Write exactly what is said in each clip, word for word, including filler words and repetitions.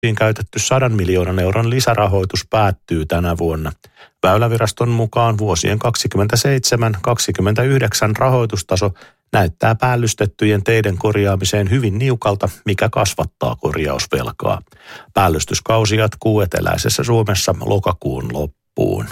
käytetty sadan miljoonan euron lisärahoitus päättyy tänä vuonna. Väyläviraston mukaan vuosien kaksikymmentäseitsemän kaksikymmentäyhdeksän rahoitustaso näyttää päällystettyjen teiden korjaamiseen hyvin niukalta, mikä kasvattaa korjausvelkaa. Päällystyskausi jatkuu eteläisessä Suomessa lokakuun loppuun.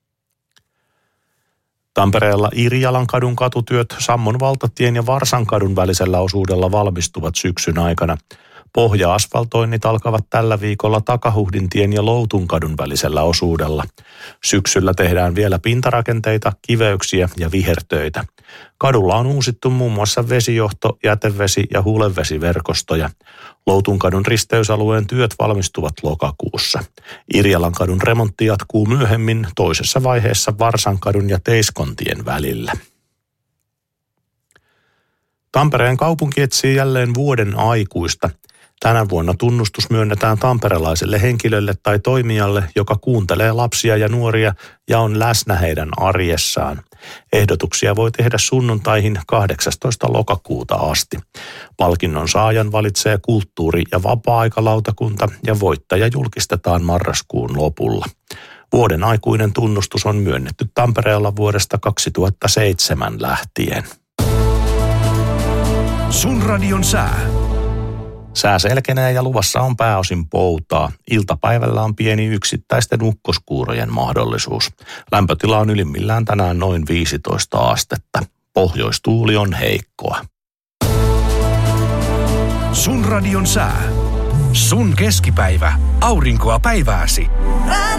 Tampereella Irjalankadun katutyöt Sammon valtatien ja Varsankadun välisellä osuudella valmistuvat syksyn aikana. Pohja-asfaltoinnit alkavat tällä viikolla Takahuhdintien ja Loutunkadun välisellä osuudella. Syksyllä tehdään vielä pintarakenteita, kiveyksiä ja vihertöitä. Kadulla on uusittu muun muassa vesijohto, jätevesi- ja hulevesiverkostoja. Loutunkadun risteysalueen työt valmistuvat lokakuussa. Irjalankadun remontti jatkuu myöhemmin toisessa vaiheessa Varsankadun ja Teiskontien välillä. Tampereen kaupunki etsii jälleen vuoden aikuista. Tänä vuonna tunnustus myönnetään tamperelaiselle henkilölle tai toimijalle, joka kuuntelee lapsia ja nuoria ja on läsnä heidän arjessaan. Ehdotuksia voi tehdä sunnuntaihin kahdeksastoista lokakuuta asti. Palkinnon saajan valitsee kulttuuri- ja vapaa-aikalautakunta ja voittaja julkistetaan marraskuun lopulla. Vuoden aikuinen tunnustus on myönnetty Tampereella vuodesta kaksituhattaseitsemän lähtien. Sun radion sää. Sää selkenee ja luvassa on pääosin poutaa. Iltapäivällä on pieni yksittäisten ukkoskuurojen mahdollisuus. Lämpötila on ylimmillään tänään noin viisitoista astetta. Pohjoistuuli on heikkoa. Sun radion sää. Sun keskipäivä. Aurinkoa päivääsi.